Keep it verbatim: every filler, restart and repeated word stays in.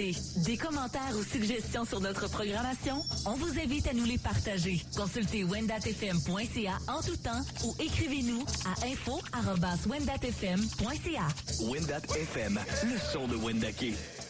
avez des commentaires ou suggestions sur notre programmation? On vous invite à nous les partager. Consultez wendat f m point c a en tout temps ou écrivez-nous à info arobase wendat f m point c a. Wendat F M, le son de Wendake.